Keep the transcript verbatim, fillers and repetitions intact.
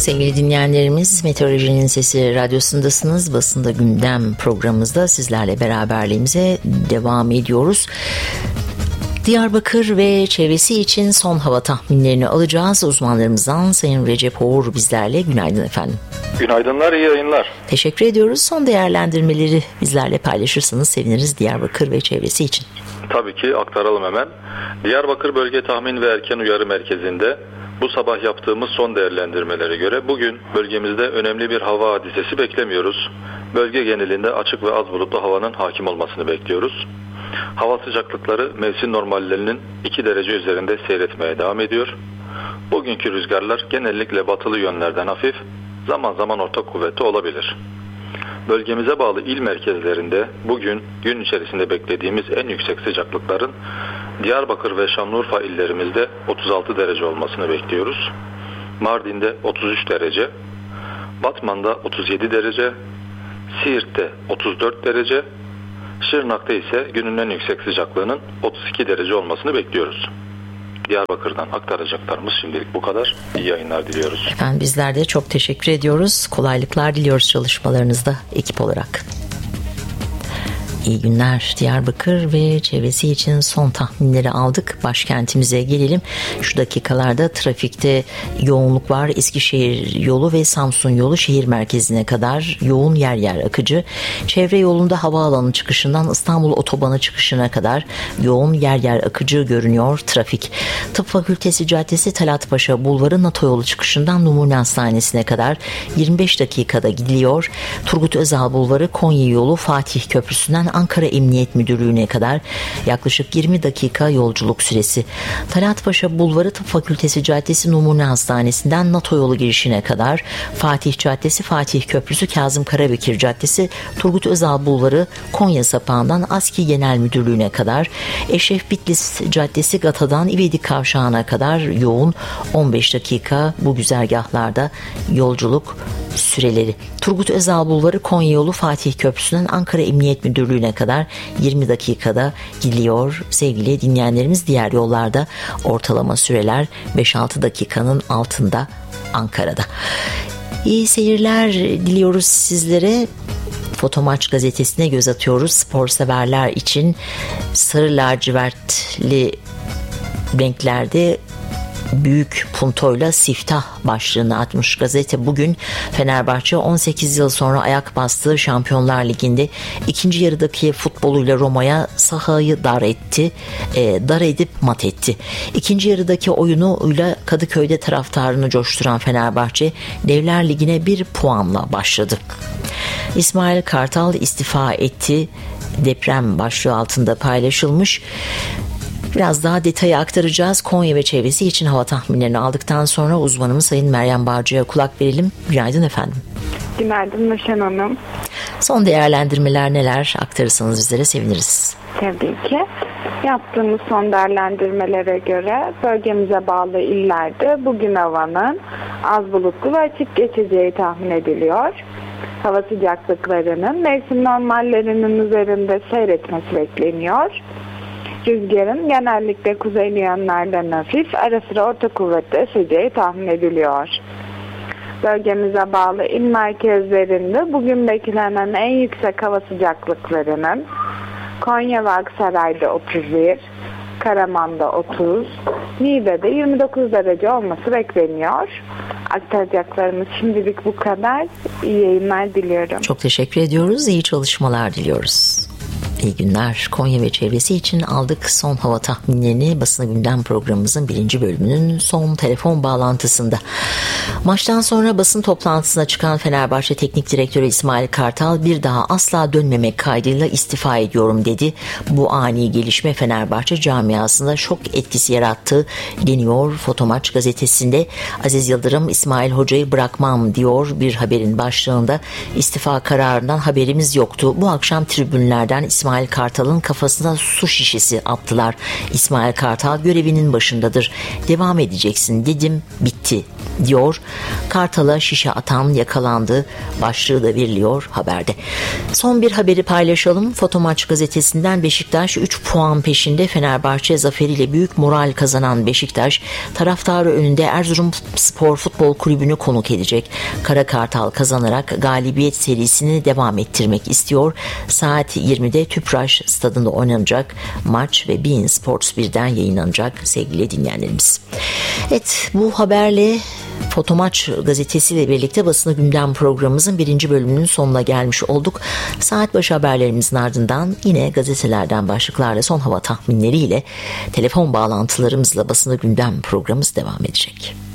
Sevgili dinleyenlerimiz, Meteorolojinin Sesi Radyosu'ndasınız. Basında Gündem programımızda sizlerle beraberliğimize devam ediyoruz. Diyarbakır ve çevresi için son hava tahminlerini alacağız. Uzmanlarımızdan Sayın Recep Uğur bizlerle. Günaydın efendim. Günaydınlar, iyi yayınlar. Teşekkür ediyoruz. Son değerlendirmeleri bizlerle paylaşırsanız seviniriz Diyarbakır ve çevresi için. Tabii ki aktaralım hemen. Diyarbakır Bölge Tahmin ve Erken Uyarı Merkezi'nde bu sabah yaptığımız son değerlendirmelere göre bugün bölgemizde önemli bir hava hadisesi beklemiyoruz. Bölge genelinde açık ve az bulutlu havanın hakim olmasını bekliyoruz. Hava sıcaklıkları mevsim normallerinin iki derece üzerinde seyretmeye devam ediyor. Bugünkü rüzgarlar genellikle batılı yönlerden hafif, zaman zaman orta kuvvetli olabilir. Bölgemize bağlı il merkezlerinde bugün gün içerisinde beklediğimiz en yüksek sıcaklıkların Diyarbakır ve Şanlıurfa illerimizde otuz altı derece olmasını bekliyoruz. Mardin'de otuz üç derece, Batman'da otuz yedi derece, Siirt'te otuz dört derece, Şırnak'ta ise günün en yüksek sıcaklığının otuz iki derece olmasını bekliyoruz. Diyarbakır'dan aktaracaklarımız şimdilik bu kadar. İyi yayınlar diliyoruz. Efendim bizler de çok teşekkür ediyoruz. Kolaylıklar diliyoruz çalışmalarınızda ekip olarak. İyi günler. Diyarbakır ve çevresi için son tahminleri aldık. Başkentimize gelelim. Şu dakikalarda trafikte yoğunluk var. Eskişehir yolu ve Samsun yolu şehir merkezine kadar yoğun, yer yer akıcı. Çevre yolunda havaalanı çıkışından İstanbul otobanı çıkışına kadar yoğun, yer yer akıcı görünüyor trafik. Tıp Fakültesi Caddesi Talat Paşa Bulvarı NATO yolu çıkışından Numune Hastanesi'ne kadar yirmi beş dakikada gidiliyor. Turgut Özal Bulvarı Konya yolu Fatih Köprüsü'nden Ankara Emniyet Müdürlüğü'ne kadar yaklaşık yirmi dakika yolculuk süresi. Talat Paşa Bulvarı Tıp Fakültesi Caddesi Numune Hastanesi'nden NATO yolu girişine kadar, Fatih Caddesi Fatih Köprüsü Kazım Karabekir Caddesi Turgut Özal Bulvarı Konya sapağından ASKİ Genel Müdürlüğü'ne kadar, Eşref Bitlis Caddesi Gata'dan İvedik Kavşağı'na kadar yoğun on beş dakika bu güzergahlarda yolculuk süreleri. Turgut Özal Bulvarı Konya yolu Fatih Köprüsü'nden Ankara Emniyet Müdürlüğü'ne kadar yirmi dakikada gidiliyor. Sevgili dinleyenlerimiz, diğer yollarda ortalama süreler beş altı dakikanın altında Ankara'da. İyi seyirler diliyoruz sizlere. Fotomaç gazetesine göz atıyoruz. Spor severler için sarı lacivertli renklerde büyük puntoyla siftah başlığını atmış gazete. Bugün Fenerbahçe on sekiz yıl sonra ayak bastığı Şampiyonlar Ligi'nde ikinci yarıdaki futboluyla Roma'ya sahayı dar etti. E, dar edip mat etti. İkinci yarıdaki oyunuyla Kadıköy'de taraftarını coşturan Fenerbahçe Devler Ligi'ne bir puanla başladı. İsmail Kartal istifa etti. Deprem başlığı altında paylaşılmış. Biraz daha detayı aktaracağız. Konya ve çevresi için hava tahminlerini aldıktan sonra uzmanımız Sayın Meryem Barcı'ya kulak verelim. Günaydın efendim. Günaydın Nurşen Hanım. Son değerlendirmeler neler, aktarırsanız bizlere seviniriz. Tabii ki. Yaptığımız son değerlendirmelere göre bölgemize bağlı illerde bugün havanın az bulutlu ve açık geçeceği tahmin ediliyor. Hava sıcaklıklarının mevsim normallerinin üzerinde seyretmesi bekleniyor. Rüzgarın genellikle kuzeyli yönlerden hafif, ara sıra orta kuvvetli eseceği tahmin ediliyor. Bölgemize bağlı il merkezlerinde bugün beklenen en yüksek hava sıcaklıklarının Konya ve Aksaray'da otuz bir, Karaman'da otuz, Niğde'de yirmi dokuz derece olması bekleniyor. Aktaracaklarımız şimdilik bu kadar. İyi yayınlar diliyorum. Çok teşekkür ediyoruz. İyi çalışmalar diliyoruz. İyi günler. Konya ve çevresi için aldık son hava tahminlerini Basın Gündem programımızın birinci bölümünün son telefon bağlantısında. Maçtan sonra basın toplantısına çıkan Fenerbahçe Teknik Direktörü İsmail Kartal bir daha asla dönmemek kaydıyla istifa ediyorum dedi. Bu ani gelişme Fenerbahçe camiasında şok etkisi yarattı deniyor Fotomaç gazetesinde. Aziz Yıldırım İsmail Hoca'yı bırakmam diyor bir haberin başlığında. İstifa kararından haberimiz yoktu. Bu akşam tribünlerden İsmail Kartal'ın kafasına su şişesi attılar. İsmail Kartal görevinin başındadır. Devam edeceksin dedim, bitti diyor. Kartal'a şişe atan yakalandı başlığı da veriliyor haberde. Son bir haberi paylaşalım. Fotomaç gazetesinden Beşiktaş üç puan peşinde. Fenerbahçe zaferiyle büyük moral kazanan Beşiktaş taraftarı önünde Erzurumspor Futbol Kulübü'nü konuk edecek. Kara Kartal kazanarak galibiyet serisini devam ettirmek istiyor. Saat yirmide Tüpraş stadında oynanacak maç ve beIN Sports birden yayınlanacak sevgili dinleyenlerimiz. Evet, bu haberle Fotomaç gazetesiyle birlikte basını gündem programımızın birinci bölümünün sonuna gelmiş olduk. Saat başı haberlerimizin ardından yine gazetelerden başlıklarla son hava tahminleriyle telefon bağlantılarımızla basını gündem programımız devam edecek.